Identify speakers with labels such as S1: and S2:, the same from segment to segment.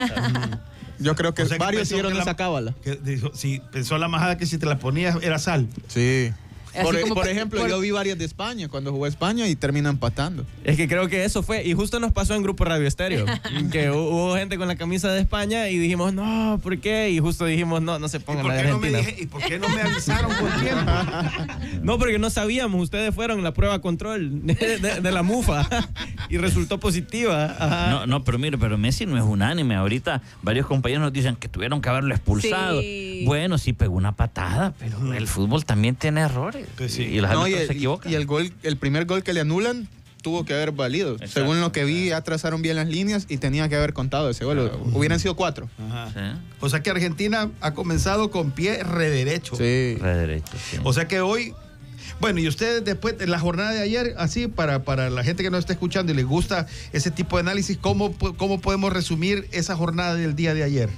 S1: Yo creo que,
S2: O sea, que
S1: varios
S2: pensó
S1: siguieron
S2: que
S1: esa cábala.
S2: Que dijo, sí, pensó la majada que si te la ponías era sal.
S1: Sí.
S3: Así como
S1: Por ejemplo, yo vi varias de España, cuando jugó España y termina empatando.
S4: Es que creo que eso fue, y justo nos pasó en Grupo Radio Estéreo, que hubo gente con la camisa de España y dijimos, no, ¿por qué? Y justo dijimos, no se pongan la de Argentina.
S2: ¿Y por qué no me avisaron con tiempo?
S4: No, porque no sabíamos, ustedes fueron en la prueba control de la mufa y resultó positiva. Ajá.
S5: No, pero mire, pero Messi no es unánime. Ahorita varios compañeros nos dicen que tuvieron que haberlo expulsado.
S3: Sí.
S5: Bueno, sí pegó una patada, pero el fútbol también tiene errores.
S2: Pues sí.
S5: Y los árbitros se equivocan.
S1: Y el primer gol que le anulan tuvo que haber valido.
S5: Exacto.
S1: Según lo que vi, ya trazaron bien las líneas y tenía que haber contado ese gol. Hubieran sido 4.
S2: Ajá.
S5: Sí.
S2: O sea que Argentina ha comenzado con pie rederecho.
S1: Sí.
S5: Re derecho, sí.
S2: O sea que hoy, bueno, y ustedes después de la jornada de ayer, así para la gente que nos está escuchando y les gusta ese tipo de análisis, ¿cómo podemos resumir esa jornada del día de ayer?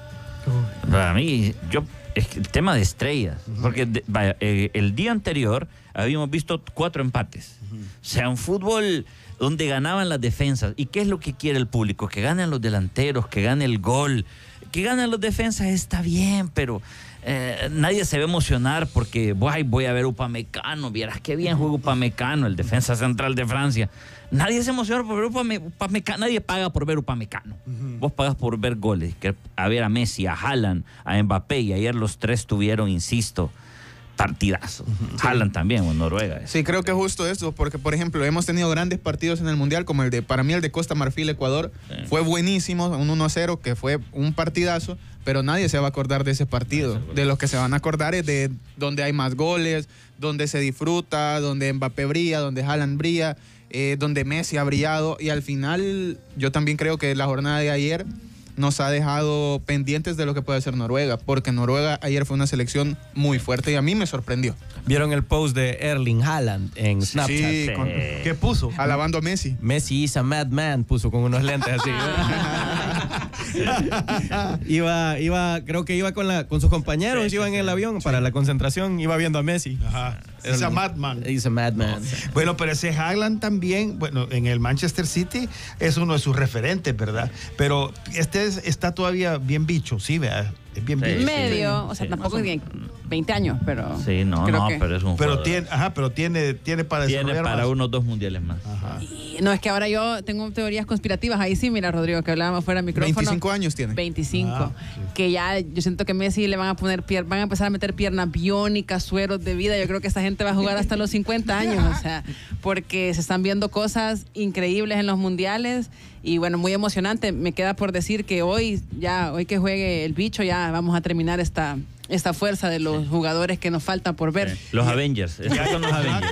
S5: Para mí, es que el tema de estrellas, porque el día anterior habíamos visto 4 empates. O sea, un fútbol donde ganaban las defensas. ¿Y qué es lo que quiere el público? Que ganen los delanteros, que gane el gol, que ganen los defensas, está bien, pero nadie se va a emocionar porque voy a ver Upamecano, vieras qué bien juega Upamecano, el defensa central de Francia. Nadie se emociona por ver Upamecano, nadie paga por ver Upamecano. Vos pagas por ver goles, a ver a Messi, a Haaland, a Mbappé, y ayer los 3 tuvieron, insisto, partidazo. Sí. Haaland también, o Noruega.
S1: Sí, creo que justo eso, porque por ejemplo hemos tenido grandes partidos en el Mundial, como para mí el de Costa Marfil, Ecuador, fue buenísimo, un 1-0, que fue un partidazo, pero nadie se va a acordar de ese partido. De los que se van a acordar es de donde hay más goles, donde se disfruta, donde Mbappé brilla, donde Haaland brilla, donde Messi ha brillado, y al final yo también creo que la jornada de ayer nos ha dejado pendientes de lo que puede hacer Noruega, porque Noruega ayer fue una selección muy fuerte y a mí me sorprendió.
S4: ¿Vieron el post de Erling Haaland en Snapchat?
S1: Sí,
S2: ¿Qué puso?
S1: alabando a Messi.
S4: Messi is a madman, puso con unos lentes así. Creo que iba con sus compañeros, iba en el avión para la concentración, iba viendo a Messi.
S2: Ajá. He's a madman.
S4: He's a madman.
S2: Bueno, pero ese Haaland también, bueno, en el Manchester City es uno de sus referentes, ¿verdad? Pero está todavía bien bicho, sí, ¿verdad? Es bien bicho.
S3: Medio, o sea, tampoco es 20 años, pero...
S5: Sí, pero es un
S2: pero
S5: jugador.
S2: tiene para desarrollar
S5: para
S2: más.
S5: unos 2 mundiales más.
S2: Ajá.
S3: Y no, es que ahora yo tengo teorías conspirativas. Ahí sí, mira, Rodrigo, que hablábamos fuera del micrófono.
S1: 25 años tiene.
S3: 25. Sí. Que ya yo siento que Messi le van a poner van a empezar a meter piernas biónicas, sueros de vida. Yo creo que esta gente va a jugar hasta los 50 años, o sea, porque se están viendo cosas increíbles en los mundiales y bueno, muy emocionante. Me queda por decir que hoy que juegue el bicho, ya vamos a terminar esta fuerza de los jugadores que nos faltan por ver.
S5: Los Avengers. Son los Avengers.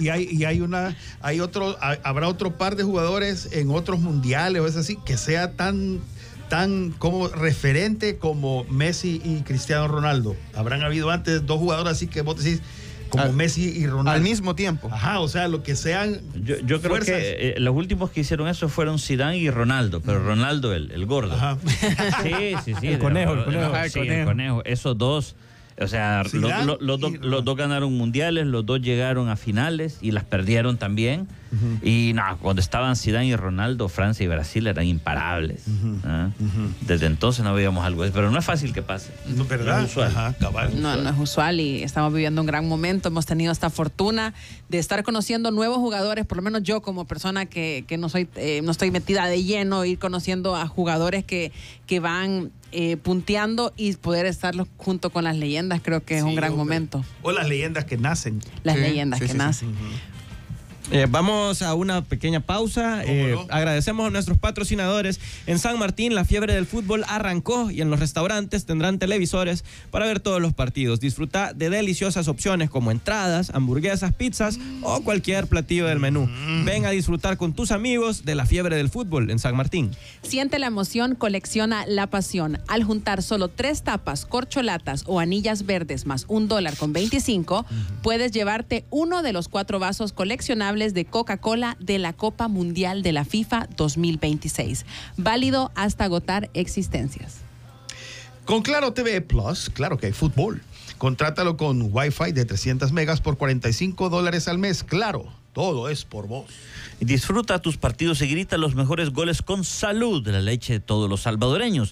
S2: Habrá otro par de jugadores en otros mundiales o es así, que sea tan como referente como Messi y Cristiano Ronaldo. Habrán habido antes 2 jugadores así que vos decís como Messi y Ronaldo.
S1: Al mismo tiempo.
S2: Ajá, o sea, lo que sean.
S5: Yo creo fuerzas. Que los últimos que hicieron eso fueron Zidane y Ronaldo, pero Ronaldo el gordo.
S2: Ajá.
S5: Sí.
S4: El conejo.
S5: El conejo. Esos dos, o sea, los dos ganaron mundiales, los dos llegaron a finales y las perdieron también. Y cuando estaban Zidane y Ronaldo, Francia y Brasil eran imparables. Desde entonces no veíamos algo, pero no es fácil que pase.
S2: No, ¿verdad?
S5: No es usual.
S2: Ajá, cabal.
S3: No es usual y estamos viviendo un gran momento. Hemos tenido esta fortuna de estar conociendo nuevos jugadores, por lo menos yo como persona que no estoy metida de lleno, ir conociendo a jugadores que van punteando y poder estar junto con las leyendas, creo que es un gran momento.
S2: O las leyendas que nacen.
S3: Las leyendas que nacen.
S4: Vamos a una pequeña pausa.
S2: No?
S4: Agradecemos a nuestros patrocinadores. En San Martín, la fiebre del fútbol arrancó y en los restaurantes tendrán televisores para ver todos los partidos. Disfruta de deliciosas opciones como entradas, hamburguesas, pizzas o cualquier platillo del menú. Ven a disfrutar con tus amigos de la fiebre del fútbol en San Martín.
S3: Siente la emoción, colecciona la pasión. Al juntar solo 3 tapas, corcholatas o anillas verdes más $1.25, puedes llevarte uno de los 4 vasos coleccionables de Coca-Cola de la Copa Mundial de la FIFA 2026. Válido hasta agotar existencias.
S2: Con Claro TV Plus, claro que hay fútbol. Contrátalo con Wi-Fi de 300 megas por $45 al mes. Claro, todo es por vos.
S5: Disfruta tus partidos y grita los mejores goles con Salud, de la leche de todos los salvadoreños.